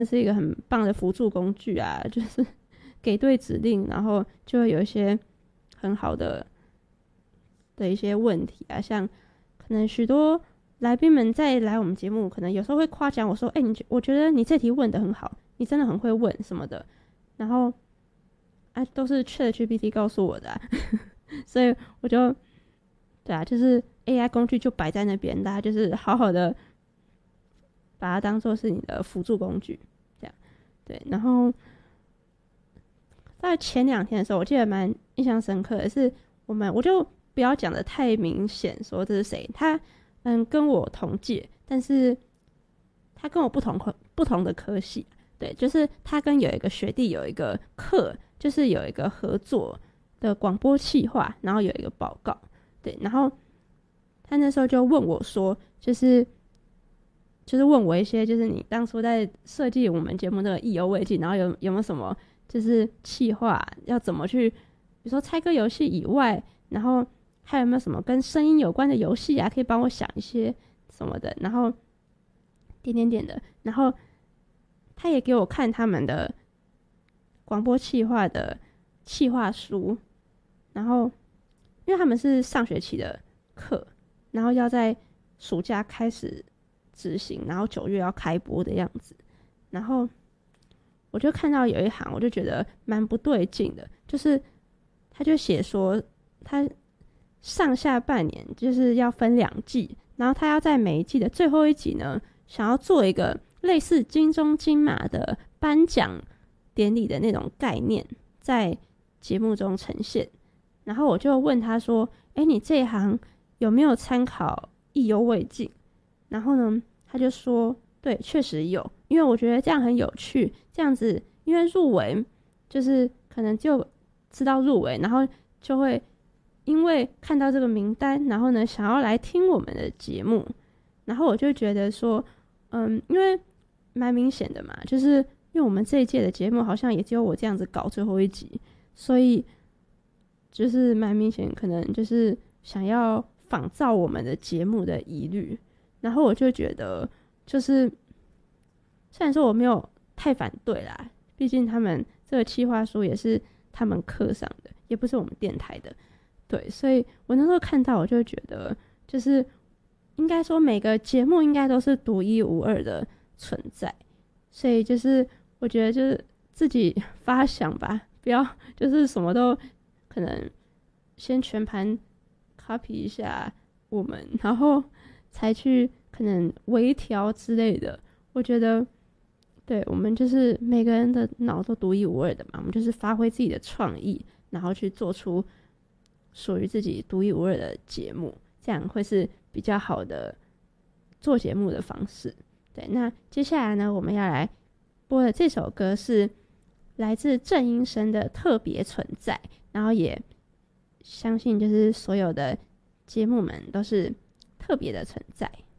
这是一个很棒的辅助工具啊，就是给对指令，然后就会有一些很好的一些问题啊，像可能许多来宾们在来我们节目，可能有时候会夸奖我说：“我觉得你这题问得很好，你真的很会问什么的。”然后都是 ChatGPT 告诉我的啊，所以我就对啊，就是 AI 工具就摆在那边，大家就是好好的把它当做是你的辅助工具，这样对。然后在前2天的时候，我记得蛮印象深刻的是，我就不要讲的太明显，说这是谁，他跟我同届，但是他跟我不同的科系，对，就是他跟有一个学弟有一个课，就是有一个合作的广播企划，然后有一个报告，对，然后他那时候就问我说，就是问我一些，就是你当初在设计我们节目那个意犹未尽，然后有没有什么就是企划要怎么去，比如说猜歌游戏以外，然后还有没有什么跟声音有关的游戏啊，可以帮我想一些什么的，然后点点点的，然后他也给我看他们的广播企划的企划书，然后因为他们是上学期的课，然后要在暑假开始执行，然后9月要开播的样子，然后我就看到有一行，我就觉得蛮不对劲的，就是他就写说他上下半年就是要分2季，然后他要在每一季的最后一集呢，想要做一个类似金钟金马的颁奖典礼的那种概念，在节目中呈现。然后我就问他说：“你这一行有没有参考意犹未尽？”然后呢，他就说：“对，确实有，因为我觉得这样很有趣，这样子，因为入围就是可能就知道入围，然后就会因为看到这个名单，然后呢想要来听我们的节目。”然后我就觉得说，因为蛮明显的嘛，就是因为我们这一届的节目好像也只有我这样子搞最后一集，所以就是蛮明显，可能就是想要仿造我们的节目的疑虑。然后我就觉得，就是虽然说我没有太反对啦，毕竟他们这个企划书也是他们课上的，也不是我们电台的，对，所以我那时候看到，我就觉得，就是应该说每个节目应该都是独一无二的存在，所以就是我觉得就是自己发想吧，不要就是什么都可能先全盘 copy 一下我们，然后才去可能微调之类的。我觉得对，我们就是每个人的脑都独一无二的嘛，我们就是发挥自己的创意，然后去做出属于自己独一无二的节目，这样会是比较好的做节目的方式。对，那接下来呢，我们要来播的这首歌是来自郑英生的《特别存在》，然后也相信就是所有的节目们都是特别的存在。